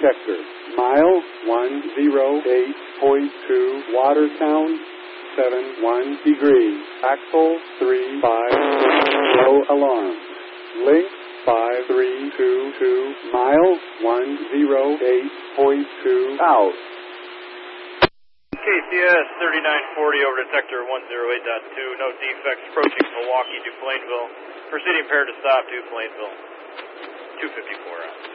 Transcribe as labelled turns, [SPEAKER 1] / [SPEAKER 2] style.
[SPEAKER 1] detector. Mile 108.2, Watertown, 71 degrees. Axle 35, low alarm. Link 5322, mile 108.2, out.
[SPEAKER 2] KCS 3940 over detector 108.2. No defects approaching Milwaukee to Plainville. Proceeding pair to stop to Plainville. 254 out.